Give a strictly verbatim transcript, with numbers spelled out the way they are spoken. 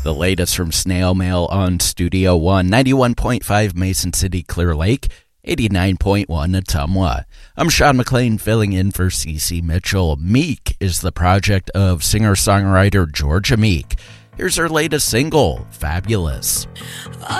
The latest from Snail Mail on Studio One, ninety-one point five Mason City, Clear Lake, eighty-nine point one Ottumwa. I'm Sean McLean filling in for Cece Mitchell. Meek is the project of singer-songwriter Georgia Meek. Here's her latest single, Fabulous.